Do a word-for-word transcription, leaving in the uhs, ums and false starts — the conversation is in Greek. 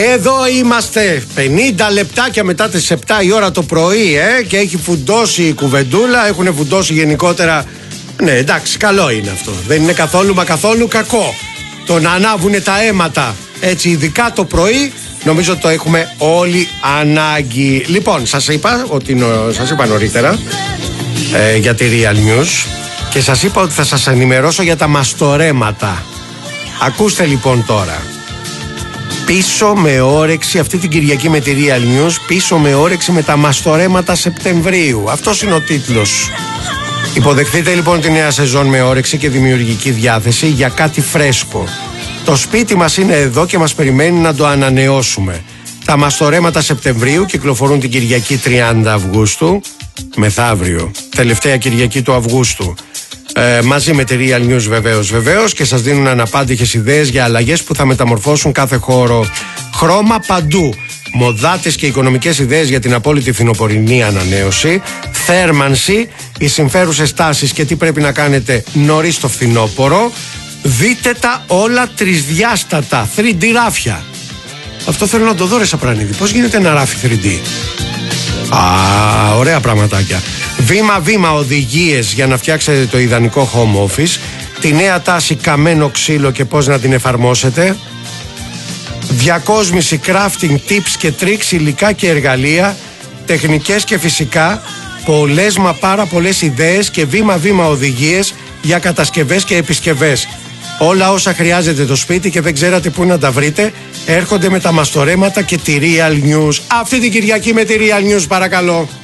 Εδώ είμαστε πενήντα λεπτάκια μετά τις επτά η ώρα το πρωί, ε, και έχει φουντώσει η κουβεντούλα. Έχουν φουντώσει γενικότερα. Ναι, εντάξει, καλό είναι αυτό. Δεν είναι καθόλου μα καθόλου κακό το να ανάβουνε τα αίματα έτσι, ειδικά το πρωί. Νομίζω το έχουμε όλοι ανάγκη. Λοιπόν, σας είπα ότι σας είπα νωρίτερα ε, για τη Real News και σας είπα ότι θα σας ενημερώσω για τα μαστορέματα. Ακούστε λοιπόν τώρα. Πίσω με όρεξη αυτή την Κυριακή με τη Real News. Πίσω με όρεξη με τα μαστορέματα Σεπτεμβρίου. Αυτός είναι ο τίτλος. Υποδεχτείτε λοιπόν τη νέα σεζόν με όρεξη και δημιουργική διάθεση για κάτι φρέσκο. Το σπίτι μας είναι εδώ και μας περιμένει να το ανανεώσουμε. Τα μαστορέματα Σεπτεμβρίου κυκλοφορούν την Κυριακή τριάντα Αυγούστου, μεθαύριο, τελευταία Κυριακή του Αυγούστου. Ε, μαζί με τη Real News βεβαίως, βεβαίως, και σας δίνουν αναπάντηχες ιδέες για αλλαγές που θα μεταμορφώσουν κάθε χώρο. Χρώμα παντού. Μοδάτες και οικονομικές ιδέες για την απόλυτη φθινοπορεινή ανανέωση. Θέρμανση, οι συμφέρουσες τάσεις και τι πρέπει να κάνετε νωρίς το φθινόπωρο. Δείτε τα όλα τρισδιάστατα, θρι ντι ράφια. Αυτό θέλω να το δω, ρε Σαπρανίδη. Πώς γίνεται ένα ράφι θρι ντι? Α, ωραία πραγματάκια. Βήμα-βήμα οδηγίες για να φτιάξετε το ιδανικό home office. Τη νέα τάση καμένο ξύλο και πώς να την εφαρμόσετε. Διακόσμηση, crafting, tips και tricks, υλικά και εργαλεία. Τεχνικές και φυσικά. Πολλές μα πάρα πολλές ιδέες και βήμα-βήμα οδηγίες για κατασκευές και επισκευές. Όλα όσα χρειάζεται το σπίτι και δεν ξέρατε πού να τα βρείτε, έρχονται με τα μαστορέματα και τη Real News. Αυτή την Κυριακή με τη Real News, παρακαλώ.